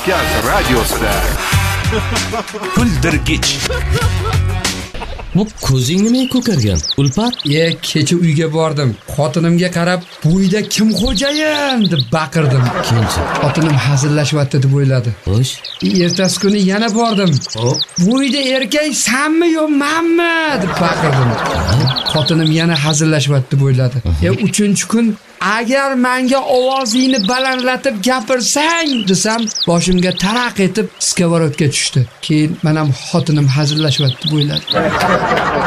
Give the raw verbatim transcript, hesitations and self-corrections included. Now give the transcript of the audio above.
Kavkaz radiosida. Kuldirgich. Bu ko'zing nima ko'kargan? Ulpat? Ye, kecha uyga bordim. Xotinimga qarab, "Buyda kim xo'jayin?" deb baqirdim. Kimchi? Xotinim hazillashyapti deb o'yladi. Xo'sh. Ertasi kuni yana bordim. Hop. "Buyda erkak sanmi yo menmi?" deb baqirdim. Xotinim yana hazillashyapti deb o'yladi. E uchinchi kun agar menga ovozingni balandlatib gapirsang desam, boshimga taraq etib skоворodga tushdi. Keyin men ham xotinim hazillashyapti deb o'yladi.